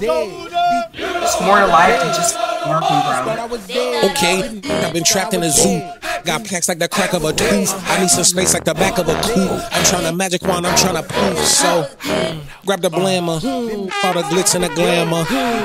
There's more to life than just working, bro. Okay, I've been trapped in a zoo. Got plaques like the crack of a tooth. I need some space like the back of a coupe. I'm trying to magic wand, I'm trying to poof. So, grab the blammer, all the glitz and the glamour.